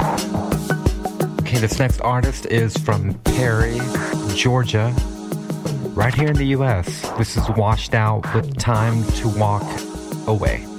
Okay, this next artist is from Perry, Georgia, right here in the US. This is Washed Out with Time to Walk Away.